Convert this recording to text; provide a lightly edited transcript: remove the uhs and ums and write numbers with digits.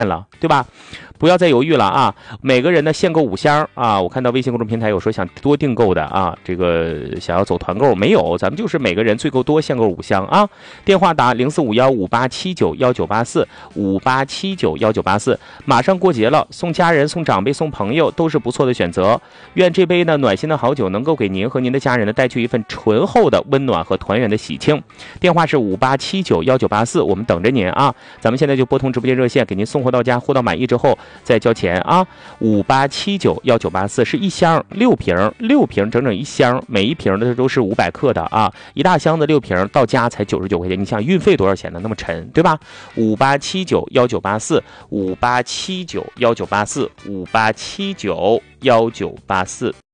了，对吧？不要再犹豫了啊！每个人呢限购5箱啊！我看到微信公众平台有说想多订购的啊，这个想要走团购没有？咱们就是每个人最够多限购5箱啊！电话打04515879198458791984。马上过节了，送家人、送长辈、送朋友都是不错的选择。愿这杯呢暖心的好酒能够给您和您的家人呢带去一份醇厚的温暖和团圆的喜庆。电话是58791984，我们等着您啊！咱们现在就拨通直播间热线，给您送货到家，货到满意之后再交钱啊！58791984是1箱6瓶，6瓶整整1箱，每一瓶的都是500克的啊，一大箱子6瓶到家才99块钱，你想运费多少钱呢？那么沉，对吧？58791984，58791984，58791984。